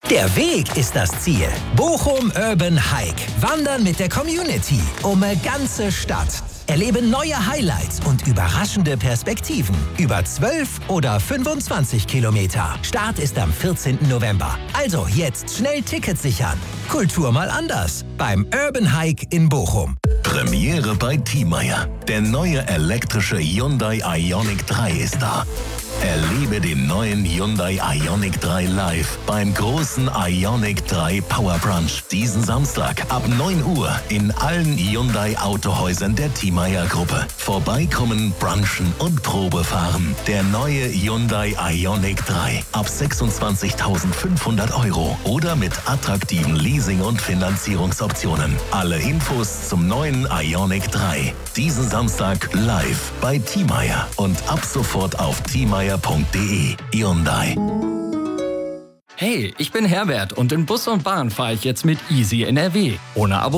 Der Weg ist das Ziel. Bochum Urban Hike. Wandern mit der Community. Um eine ganze Stadt. Erlebe neue Highlights und überraschende Perspektiven. Über 12 oder 25 Kilometer. Start ist am 14. November. Also jetzt schnell Tickets sichern. Kultur mal anders. Beim Urban Hike in Bochum. Premiere bei Thiemeyer. Der neue elektrische Hyundai Ioniq 3 ist da. Erlebe den neuen Hyundai Ioniq 3 live beim großen Ioniq 3 Power Brunch diesen Samstag ab 9 Uhr in allen Hyundai Autohäusern der Thiemeyer Gruppe. Vorbeikommen, brunchen und Probe fahren. Der neue Hyundai Ioniq 3 ab 26.500 € oder mit attraktiven Leasing- und Finanzierungsoptionen. Alle Infos zum neuen Ioniq 3 diesen Samstag live bei Thiemeyer und ab sofort auf thiemeyer.de. Hyundai. Hey, ich bin Herbert und in Bus und Bahn fahre ich jetzt mit Easy NRW. Ohne Abo